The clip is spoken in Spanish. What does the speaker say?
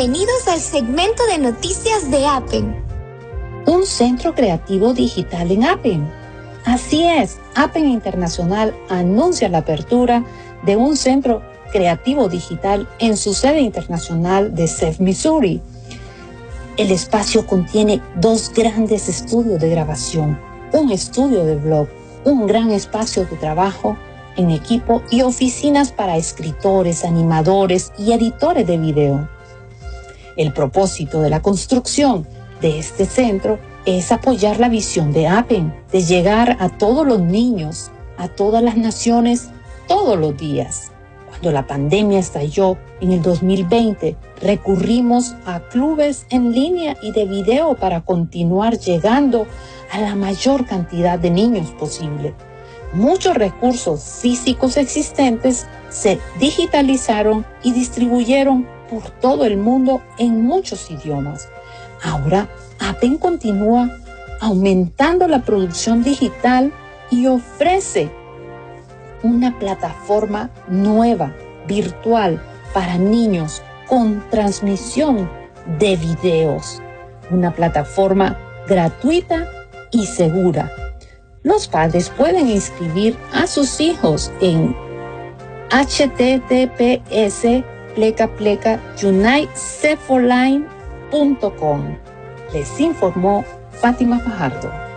Bienvenidos al segmento de noticias de Appen. Un centro creativo digital en Appen. Así es, Appen Internacional anuncia la apertura de un centro creativo digital en su sede internacional de St. Missouri. El espacio contiene 2 grandes estudios de grabación, un estudio de blog, un gran espacio de trabajo en equipo y oficinas para escritores, animadores y editores de video. El propósito de la construcción de este centro es apoyar la visión de Appen, de llegar a todos los niños, a todas las naciones, todos los días. Cuando la pandemia estalló en el 2020, recurrimos a clubes en línea y de video para continuar llegando a la mayor cantidad de niños posible. Muchos recursos físicos existentes se digitalizaron y distribuyeron por todo el mundo en muchos idiomas. Ahora, Appen continúa aumentando la producción digital y ofrece una plataforma nueva, virtual, para niños con transmisión de videos. Una plataforma gratuita y segura. Los padres pueden inscribir a sus hijos en https://uniteceforline.com. Les informó Fátima Fajardo.